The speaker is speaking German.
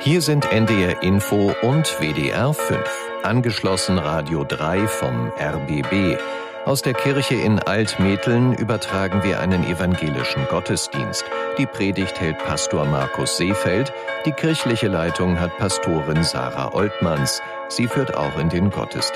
Hier sind NDR Info und WDR 5. Angeschlossen Radio 3 vom RBB. Aus der Kirche in Altmetteln übertragen wir einen evangelischen Gottesdienst. Die Predigt hält Pastor Markus Seefeld. Die kirchliche Leitung hat Pastorin Sarah Oltmanns. Sie führt auch in den Gottesdienst.